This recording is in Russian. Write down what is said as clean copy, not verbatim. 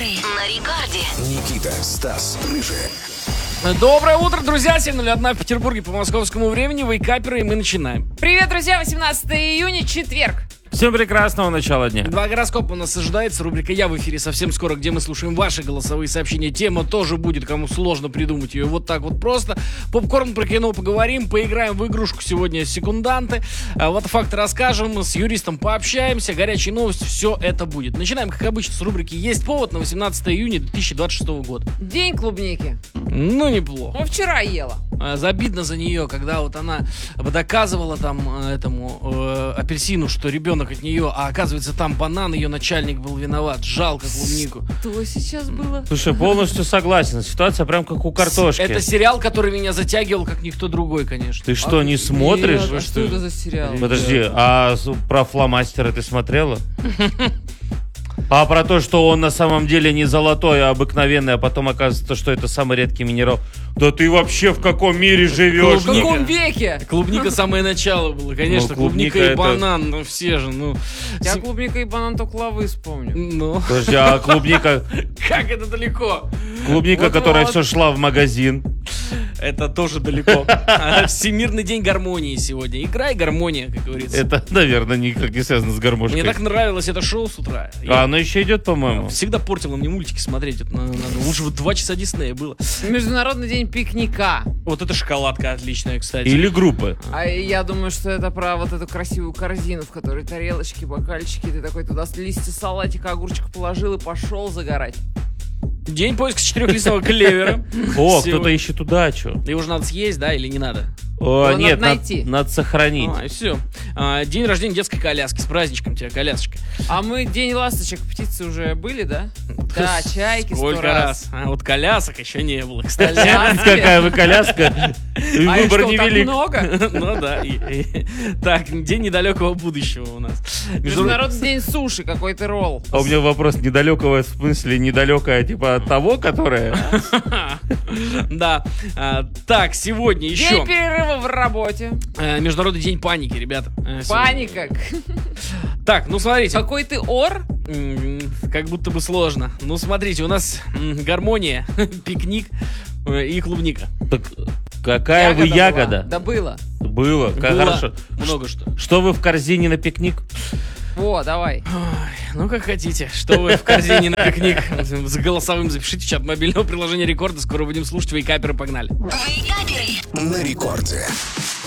Вейкаперы на рекорде. Никита, Стас, Рыжий. Доброе утро, друзья! 7:01 в Петербурге по московскому времени. Вейкаперы, и мы начинаем. Привет, друзья! 18 июня, четверг. Всем прекрасного начала дня. Два гороскопа у нас ожидается. Рубрика «Я в эфире» совсем скоро, где мы слушаем ваши голосовые сообщения. Тема тоже будет, кому сложно придумать ее вот так вот просто. Попкорн, про кино поговорим, поиграем в игрушку сегодня «Секунданты». Вот факты расскажем, с юристом пообщаемся, горячие новости, все это будет. Начинаем, как обычно, с рубрики «Есть повод» на 18 июня 2026 года. День клубники. Ну, неплохо. Ну, вчера ела. Обидно за нее, когда вот она доказывала там этому апельсину, что ребенок от нее, а оказывается там банан, ее начальник был виноват. Жалко клубнику. Что сейчас было? Слушай, полностью согласен. Ситуация прям как у картошки. Это сериал, который меня затягивал, как никто другой, конечно. Ты что, не смотришь? Нет, а что это за сериал? Подожди, а про фломастеры ты смотрела? А про то, что он на самом деле не золотой, а обыкновенный, а потом оказывается, что это самый редкий минерал. Да ты вообще в каком мире живешь? В каком веке? Клубника самое начало было, конечно. Ну, клубника и это- банан, ну все же, ну. Я клубника и банан только лавы вспомню. Ну, Подожди, а клубника, как это далеко? клубника, Вот которая вот. все шла в магазин. Это тоже далеко. Всемирный день гармонии сегодня. Игра и гармония, как говорится. Это, наверное, никак не связано с гармошкой. Мне так нравилось это шоу с утра. А оно еще идет, по-моему. Всегда портило мне мультики смотреть. Это надо. Лучше бы 2 часа Диснея было. Международный день пикника. Вот эта шоколадка отличная, кстати. Или группы. А я думаю, что это про вот эту красивую корзину, в которой тарелочки, бокальчики. Ты такой туда листья салатика, огурчик положил и пошел загорать. День поиска 4-листного клевера. О, Сегодня. кто-то ищет удачу. Его же надо съесть, да, или не надо? О, Его нет, надо найти. надо сохранить. Все. День рождения детской коляски. С праздничком тебя, колясочка. А мы день ласточек, птицы уже были, да? Да, чайки 100 Сколько раз. А вот колясок еще не было, кстати. Коляски. Какая вы коляска. И А их выбор что, так невелик. много? Ну да. Так, день недалекого будущего у нас. Международный день суши, какой-то ролл. А у меня вопрос недалекого, в смысле недалекая, типа от того, которое... Да. Так, сегодня еще День перерыва в работе. Международный день паники, ребята. Сегодня. Паника. Так, ну смотрите. Какой ты ор? Как будто бы сложно. Ну смотрите, у нас гармония, пикник и клубника. Так какая вы ягода? Да было. Было, как Было хорошо. много что. Что вы в корзине на пикник? Во, давай. Ну, как хотите. Что вы в корзине на пикник? С голосовым запишите в чат мобильного приложения Рекорда. Скоро будем слушать. Вейкаперы, погнали. Вейкаперы. На рекорде.